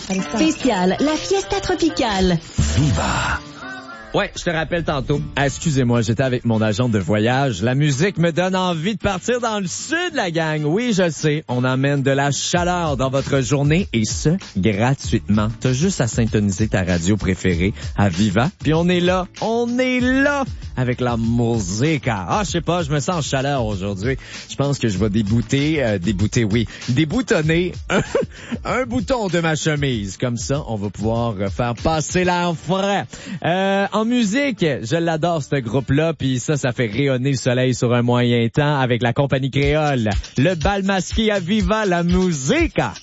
Spécial, la Fiesta Tropicale. Viva! Ouais, je te rappelle tantôt. Excusez-moi, j'étais avec mon agent de voyage. La musique me donne envie de partir dans le sud, la gang. Oui, je sais, on emmène de la chaleur dans votre journée et ce, gratuitement. T'as juste à syntoniser ta radio préférée à Viva. Puis on est là avec la musique. Ah, je sais pas, je me sens en chaleur aujourd'hui. Je pense que je vais déboutonner un bouton de ma chemise. Comme ça, on va pouvoir faire passer l'air frais. En musique, je l'adore ce groupe-là, puis ça fait rayonner le soleil sur un moyen temps avec la compagnie créole. Le bal masqué à Viva, la musique.